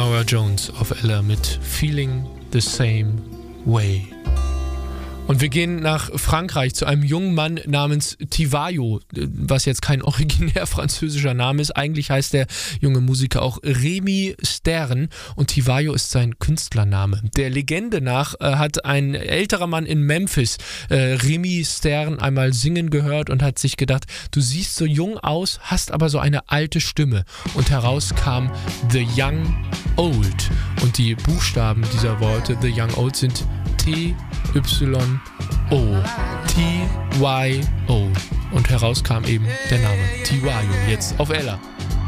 Norah Jones auf Ella mit Feeling the Same Way. Und wir gehen nach Frankreich zu einem jungen Mann namens Tivayo, was jetzt kein originär französischer Name ist. Eigentlich heißt der junge Musiker auch Remy Stern und Tivayo ist sein Künstlername. Der Legende nach hat ein älterer Mann in Memphis Remy Stern einmal singen gehört und hat sich gedacht, du siehst so jung aus, hast aber so eine alte Stimme. Und heraus kam The Young Old. Und die Buchstaben dieser Worte, The Young Old, sind T-Y-O. T-Y-O. Und heraus kam eben der Name Tivayo. Jetzt auf Ella.